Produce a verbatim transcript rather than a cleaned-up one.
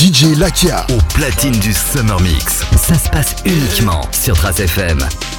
D J Lakia au platine du Summer Mix. Ça se passe uniquement sur Trace F M.